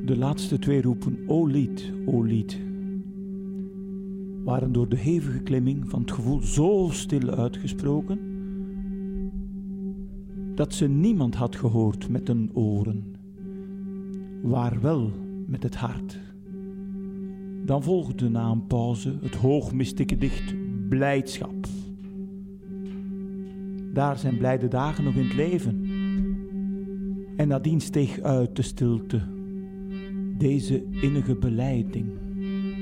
De laatste twee roepen, o lied, waren door de hevige klimming van het gevoel zo stil uitgesproken, dat ze niemand had gehoord met hun oren, maar wel met het hart. Dan volgde na een pauze het hoogmistig gedicht Blijdschap. Daar zijn blijde dagen nog in het leven. En nadien steeg uit de stilte deze innige belijding.